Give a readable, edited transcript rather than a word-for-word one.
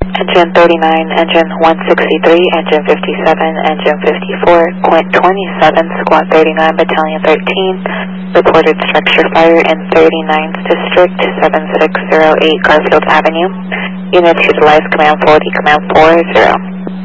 Engine 39, Engine 163, Engine 57, Engine 54, Quint 27, Squad 39, Battalion 13, reported structure fire in 39th District, 7608 Garfield Avenue. Units utilize Command 40, Command 40.